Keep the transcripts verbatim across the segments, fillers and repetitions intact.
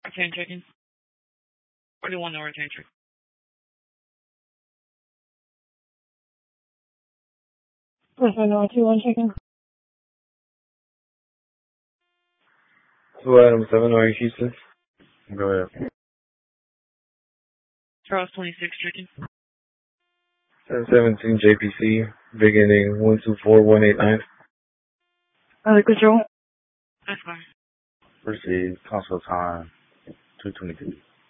Retain chicken. forty-one no retain chicken. forty-five no two one chicken. Two Adam seven, are you Houston? Go ahead. Charles twenty-six chicken. seven seventeen J P C, beginning one two four one eight nine. Other control. That's fine. Proceed, console time, two twenty-two.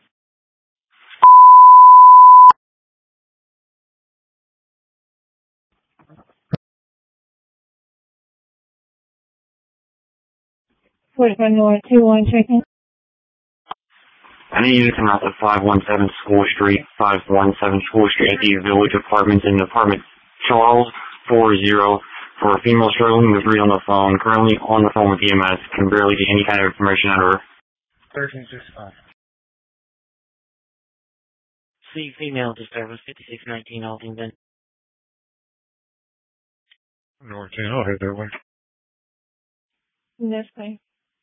forty-five no two one chicken. I need you to come out to five one seven School Street, five one seven School Street at the Village Apartments in apartment Charles four zero for a female struggling with read on the phone, currently on the phone with E M S, can barely get any kind of information out of her. thirteen sixty-five. See female disturbance, fifty-six nineteen Altington. North ten, I'll head that way. This way.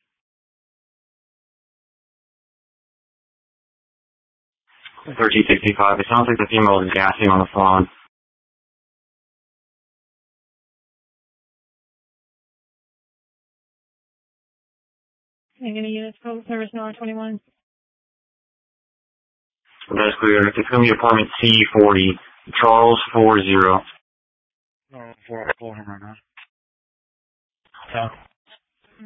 thirteen sixty-five, it sounds like the female is gasping on the phone. Any units, public service number twenty-one. That's clear. It's going to be apartment C forty, Charles four zero. No, four, four, right now. Yeah.